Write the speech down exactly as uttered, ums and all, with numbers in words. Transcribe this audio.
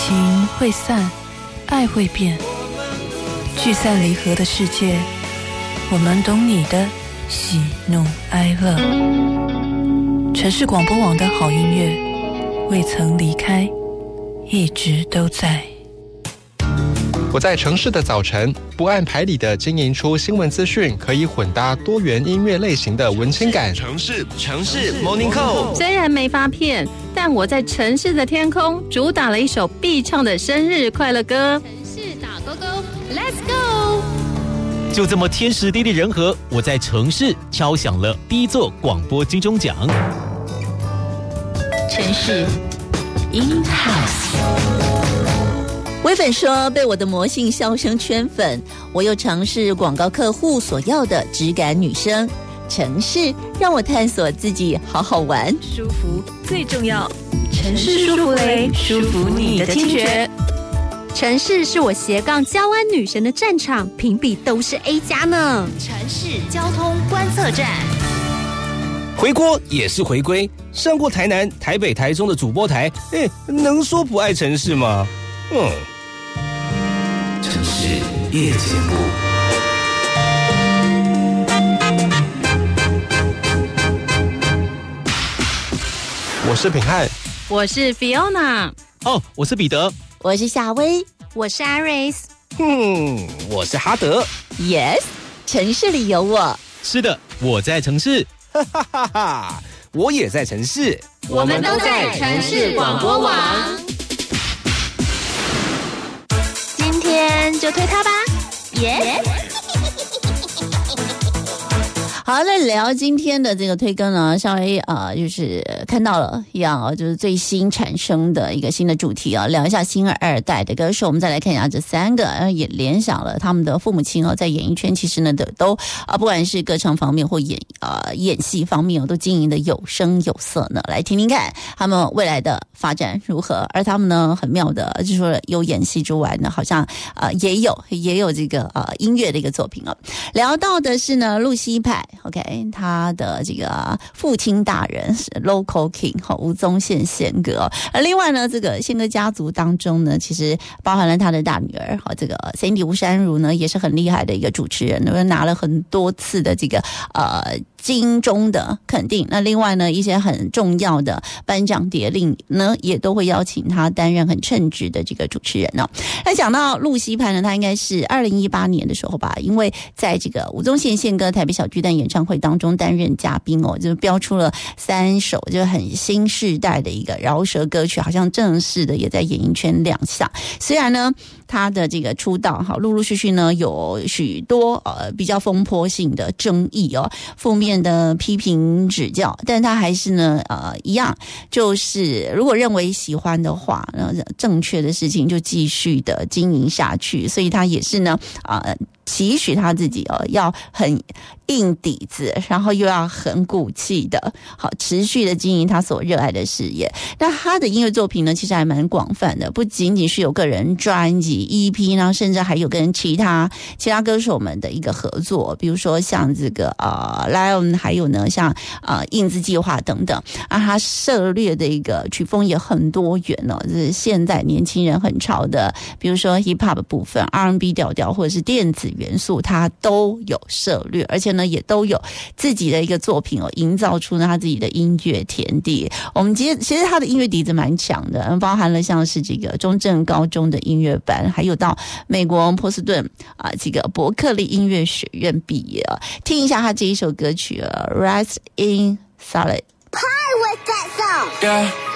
情会散，爱会变，聚散离合的世界，我们懂你的喜怒哀乐。城市广播网的好音乐未曾离开，一直都在。 我在城市的早晨，不按牌理的经营出新闻资讯，可以混搭多元音乐类型的文青感。 城市城市 Morning Call， 虽然没发片，但我在城市的天空主打了一首必唱的生日快乐歌。 城市打勾勾 ，Let's go！ 就这么天时地利人和，我在城市敲响了第一座广播金钟奖。 城市 In House。 微粉说被我的魔性笑声圈粉，我又尝试广告客户所要的质感女生。城市让我探索自己，好好玩， 舒服最重要。城市舒服雷，舒服你的听觉。 城市是我斜杠交湾女神的战场，评比都是 A 加呢。 城市交通观测站， 回锅也是回归。上过台南、台北、台中的主播台，哎，能说不爱城市吗？嗯。 城市夜节目， 我是品翰， 我是 Fiona， 哦，我是彼得， 我是夏薇， 我是 Iris， 嗯，我是哈德。 Yes， 城市里有我。 是的，我在城市， 哈哈哈哈，我也在城市， 我们都在城市广播网。今天就推它吧，耶、yeah ！ 好，来聊今天的这个推歌呢，稍微呃就是看到了一样哦，就是最新产生的一个新的主题啊，聊一下新二代的歌手。我们再来看一下这三个，然后也联想了他们的父母亲哦，在演艺圈其实呢的都啊，不管是歌唱方面或演呃演戏方面哦，都经营的有声有色呢。来听听看他们未来的发展如何。而他们呢，很妙的，就是说有演戏之外呢，好像呃也有也有这个呃音乐的一个作品哦。聊到的是呢，露西派。OK， 他的这个父亲大人是 Local King 吴宗宪宪哥，而另外呢，这个宪哥家族当中呢，其实包含了他的大女儿哈，这个 Sandy 吴珊如呢，也是很厉害的一个主持人，拿了很多次的这个呃金钟的肯定。那另外呢，一些很重要的颁奖典礼呢，也都会邀请他担任很称职的这个主持人哦。那讲到露西派呢，他应该是二零一八年的时候吧，因为在这个吴宗宪宪哥台北小巨蛋演唱会当中担任嘉宾哦，就标出了三首就很新世代的一个饶舌歌曲，好像正式的也在演艺圈亮相。虽然呢，他的这个出道哈，陆陆续续呢有许多呃比较风波性的争议哦，负面的批评指教，但他还是呢呃一样，就是如果认为喜欢的话，呃正确的事情就继续的经营下去，所以他也是呢呃期许他自己哦，要很硬底子，然后又要很骨气的，好持续的经营他所热爱的事业。那他的音乐作品呢，其实还蛮广泛的，不仅仅是有个人专辑 E P， 然后甚至还有跟其他其他歌手们的一个合作，比如说像这个呃 Lion， 还有呢像呃印字计划等等啊，他涉猎的一个曲风也很多元哦，就是现在年轻人很潮的，比如说 Hip Hop 部分、R and B 调调或者是电子元素，他都有涉猎，而且呢也都有自己的一个作品哦，营造出呢他自己的音乐田地。我们其实其实他的音乐底子蛮强的，包含了像是这个中正高中的音乐班，还有到美国波士顿啊这个伯克利音乐学院毕业啊。听一下他这一首歌曲《Rise in Solid》。 Play with that song. Yeah.